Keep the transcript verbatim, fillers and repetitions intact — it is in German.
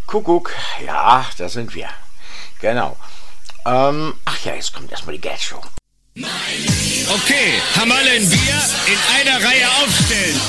Kuckuck, ja, da sind wir. Genau. Ähm, ach ja, jetzt kommt erstmal die Gag-Show. Okay, haben alle ein Bier in einer Reihe aufstellen.